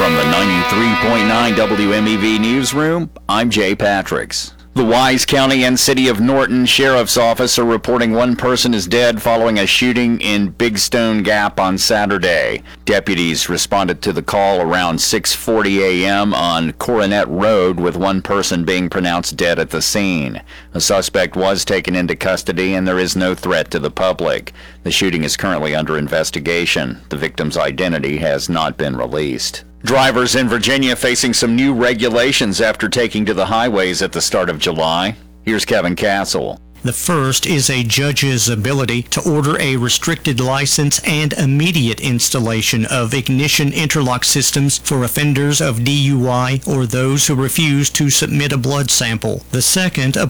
From the 93.9 WMEV Newsroom, I'm Jay Patricks. The Wise County and City of Norton Sheriff's Office are reporting one person is dead following a shooting in Big Stone Gap on Saturday. Deputies responded to the call around 6:40 a.m. on Coronet Road, with one person being pronounced dead at the scene. A suspect was taken into custody and there is no threat to the public. The shooting is currently under investigation. The victim's identity has not been released. Drivers in Virginia facing some new regulations after taking to the highways at the start of July. Here's Kevin Castle. The first is a judge's ability to order a restricted license and immediate installation of ignition interlock systems for offenders of DUI or those who refuse to submit a blood sample. The second,